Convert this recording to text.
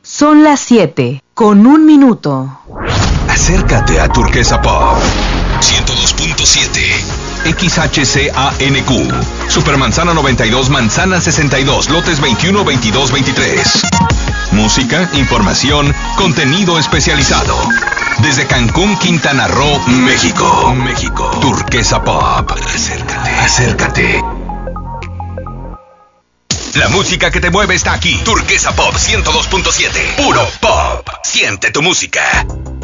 Son las 7:01. Acércate a Turquesa Pop 102.7 XHCANQ Supermanzana 92, Manzana 62, lotes 21, 22, 23. Música, información, contenido especializado. Desde Cancún, Quintana Roo, México. Turquesa Pop. Acércate. La música que te mueve está aquí. Turquesa Pop 102.7. Puro pop. Siente tu música.